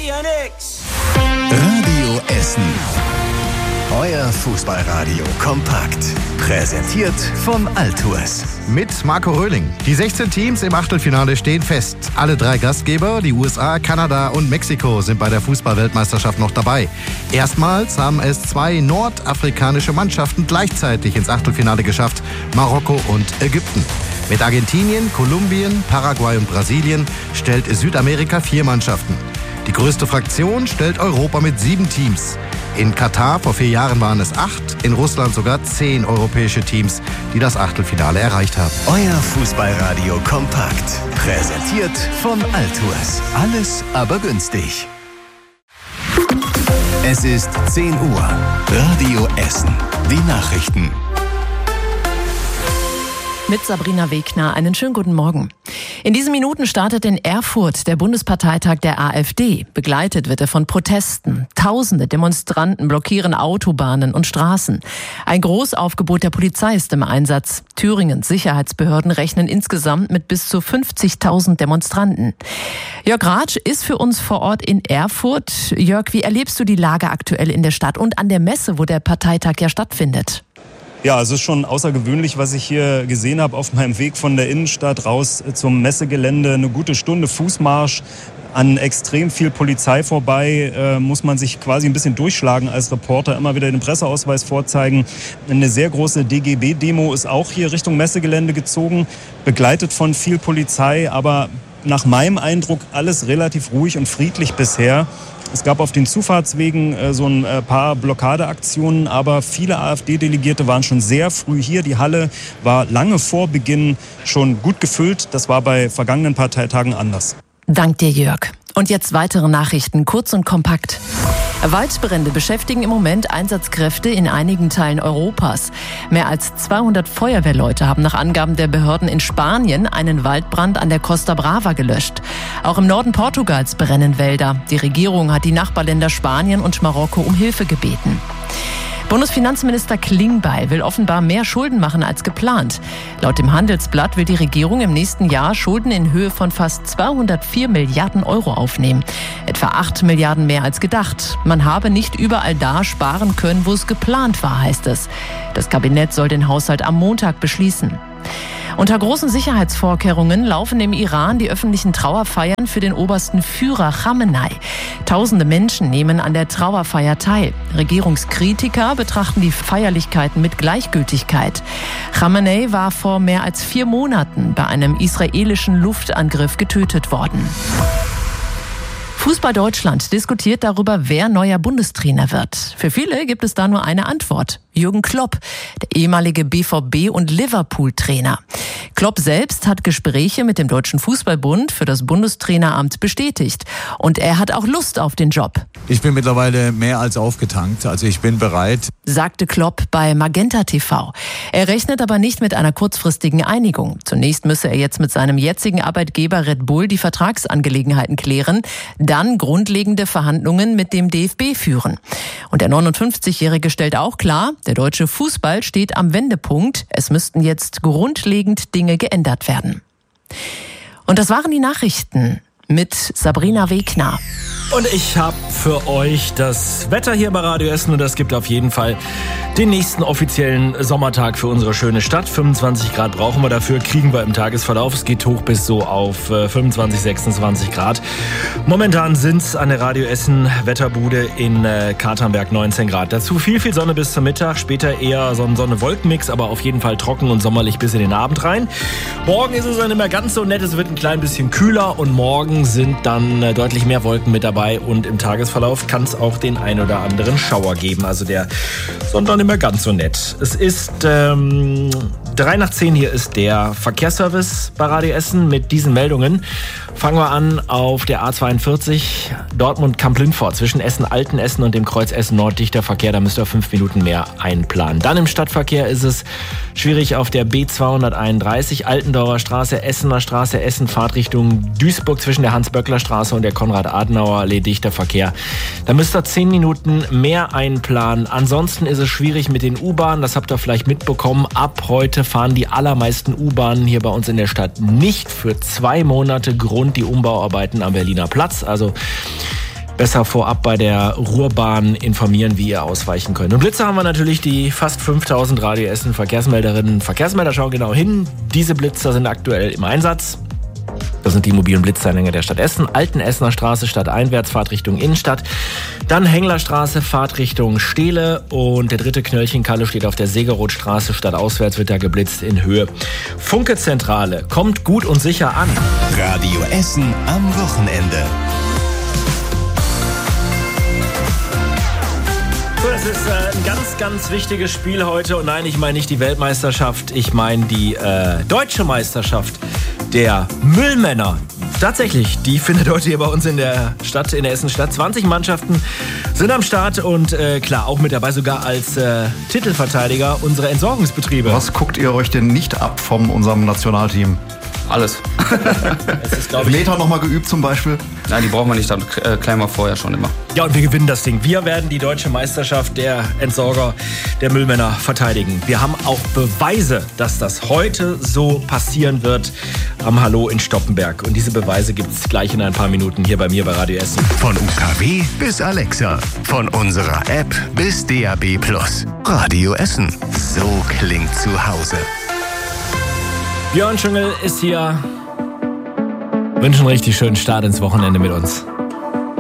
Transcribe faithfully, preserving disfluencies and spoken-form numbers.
ja nix. Radio Essen. Euer Fußballradio kompakt. Präsentiert von Altours. Mit Marco Röhling. Die sechzehn Teams im Achtelfinale stehen fest. Alle drei Gastgeber, die U S A, Kanada und Mexiko, sind bei der Fußball-Weltmeisterschaft noch dabei. Erstmals haben es zwei nordafrikanische Mannschaften gleichzeitig ins Achtelfinale geschafft. Marokko und Ägypten. Mit Argentinien, Kolumbien, Paraguay und Brasilien stellt Südamerika vier Mannschaften. Die größte Fraktion stellt Europa mit sieben Teams. In Katar vor vier Jahren waren es acht, in Russland sogar zehn europäische Teams, die das Achtelfinale erreicht haben. Euer Fußballradio kompakt. Präsentiert von Altours. Alles aber günstig. Es ist zehn Uhr. Radio Essen. Die Nachrichten. Mit Sabrina Wegner, einen schönen guten Morgen. In diesen Minuten startet in Erfurt der Bundesparteitag der AfD. Begleitet wird er von Protesten. Tausende Demonstranten blockieren Autobahnen und Straßen. Ein Großaufgebot der Polizei ist im Einsatz. Thüringens Sicherheitsbehörden rechnen insgesamt mit bis zu fünfzigtausend Demonstranten. Jörg Ratsch ist für uns vor Ort in Erfurt. Jörg, wie erlebst du die Lage aktuell in der Stadt und an der Messe, wo der Parteitag ja stattfindet? Ja, es ist schon außergewöhnlich, was ich hier gesehen habe auf meinem Weg von der Innenstadt raus zum Messegelände. Eine gute Stunde Fußmarsch, an extrem viel Polizei vorbei, äh, muss man sich quasi ein bisschen durchschlagen als Reporter, immer wieder den Presseausweis vorzeigen. Eine sehr große D G B-Demo ist auch hier Richtung Messegelände gezogen, begleitet von viel Polizei, aber nach meinem Eindruck alles relativ ruhig und friedlich bisher. Es gab auf den Zufahrtswegen äh, so ein äh, paar Blockadeaktionen, aber viele AfD-Delegierte waren schon sehr früh hier. Die Halle war lange vor Beginn schon gut gefüllt. Das war bei vergangenen Parteitagen anders. Dank dir, Jörg. Und jetzt weitere Nachrichten, kurz und kompakt. Waldbrände beschäftigen im Moment Einsatzkräfte in einigen Teilen Europas. Mehr als zweihundert Feuerwehrleute haben nach Angaben der Behörden in Spanien einen Waldbrand an der Costa Brava gelöscht. Auch im Norden Portugals brennen Wälder. Die Regierung hat die Nachbarländer Spanien und Marokko um Hilfe gebeten. Bundesfinanzminister Klingbeil will offenbar mehr Schulden machen als geplant. Laut dem Handelsblatt will die Regierung im nächsten Jahr Schulden in Höhe von fast zweihundertvier Milliarden Euro aufnehmen. Etwa acht Milliarden mehr als gedacht. Man habe nicht überall da sparen können, wo es geplant war, heißt es. Das Kabinett soll den Haushalt am Montag beschließen. Unter großen Sicherheitsvorkehrungen laufen im Iran die öffentlichen Trauerfeiern für den obersten Führer Chamenei. Tausende Menschen nehmen an der Trauerfeier teil. Regierungskritiker betrachten die Feierlichkeiten mit Gleichgültigkeit. Chamenei war vor mehr als vier Monaten bei einem israelischen Luftangriff getötet worden. Fußball Deutschland diskutiert darüber, wer neuer Bundestrainer wird. Für viele gibt es da nur eine Antwort. Jürgen Klopp, der ehemalige B V B- und Liverpool-Trainer. Klopp selbst hat Gespräche mit dem Deutschen Fußballbund für das Bundestraineramt bestätigt. Und er hat auch Lust auf den Job. Ich bin mittlerweile mehr als aufgetankt, also ich bin bereit, sagte Klopp bei Magenta T V. Er rechnet aber nicht mit einer kurzfristigen Einigung. Zunächst müsse er jetzt mit seinem jetzigen Arbeitgeber Red Bull die Vertragsangelegenheiten klären, dann grundlegende Verhandlungen mit dem D F B führen. Und der neunundfünfzigjährige stellt auch klar, der deutsche Fußball steht am Wendepunkt. Es müssten jetzt grundlegend Dinge geändert werden. Und das waren die Nachrichten mit Sabrina Wegner. Und ich habe für euch das Wetter hier bei Radio Essen und das gibt auf jeden Fall den nächsten offiziellen Sommertag für unsere schöne Stadt. fünfundzwanzig Grad brauchen wir dafür, kriegen wir im Tagesverlauf. Es geht hoch bis so auf fünfundzwanzig, sechsundzwanzig Grad. Momentan sind es an der Radio Essen Wetterbude in Katernberg neunzehn Grad. Dazu viel, viel Sonne bis zum Mittag, später eher so ein Sonne-Wolken-Mix, aber auf jeden Fall trocken und sommerlich bis in den Abend rein. Morgen ist es dann immer ganz so nett, es wird ein klein bisschen kühler und morgen sind dann deutlich mehr Wolken mit dabei. Und im Tagesverlauf kann es auch den ein oder anderen Schauer geben. Also der Sonntag immer ganz so nett. Es ist ähm, drei nach zehn, hier ist der Verkehrsservice bei Radio Essen mit diesen Meldungen. Fangen wir an auf der A zweiundvierzig Dortmund-Kamp-Lindfort zwischen Essen-Altenessen und dem Kreuz Essen-Nord dichter Verkehr. Da müsst ihr fünf Minuten mehr einplanen. Dann im Stadtverkehr ist es schwierig auf der B zweihunderteinunddreißig Altendorfer Straße, Essener Straße, Essen, Fahrtrichtung Duisburg zwischen der Hans-Böckler-Straße und der Konrad-Adenauer-Allee dichter Verkehr. Da müsst ihr zehn Minuten mehr einplanen. Ansonsten ist es schwierig mit den U-Bahnen. Das habt ihr vielleicht mitbekommen. Ab heute fahren die allermeisten U-Bahnen hier bei uns in der Stadt nicht für zwei Monate Grund die Umbauarbeiten am Berliner Platz. Also besser vorab bei der Ruhrbahn informieren, wie ihr ausweichen könnt. Und Blitzer haben wir natürlich die fast fünftausend Radio Essen Verkehrsmelderinnen und Verkehrsmelder. Schauen genau hin. Diese Blitzer sind aktuell im Einsatz. Das sind die mobilen Blitzeingänge der Stadt Essen. Altenessener Straße, stadteinwärts, Fahrtrichtung Innenstadt. Dann Henglerstraße, Fahrtrichtung Stehle. Und der dritte Knöllchenkalle steht auf der Segerothstraße. Stadtauswärts wird da geblitzt in Höhe. Funke-Zentrale kommt gut und sicher an. Radio Essen am Wochenende. So, das ist äh, ein ganz, ganz wichtiges Spiel heute. Und nein, ich meine nicht die Weltmeisterschaft, ich meine die äh, deutsche Meisterschaft der Müllmänner. Tatsächlich, die findet heute hier bei uns in der Stadt, in der Essenstadt. zwanzig Mannschaften sind am Start und äh, klar, auch mit dabei sogar als äh, Titelverteidiger unsere Entsorgungsbetriebe. Was guckt ihr euch denn nicht ab von unserem Nationalteam? Alles. Das ist, glaub ich, Meter nochmal geübt zum Beispiel? Nein, die brauchen wir nicht, dann äh, klären wir vorher schon immer. Ja, und wir gewinnen das Ding. Wir werden die deutsche Meisterschaft der Entsorger, der Müllmänner verteidigen. Wir haben auch Beweise, dass das heute so passieren wird am Hallo in Stoppenberg. Und diese Beweise gibt es gleich in ein paar Minuten hier bei mir bei Radio Essen. Von U K W bis Alexa. Von unserer App bis D A B Plus. Radio Essen. So klingt zu Hause. Björn Schüngel ist hier. Wünschen einen richtig schönen Start ins Wochenende mit uns.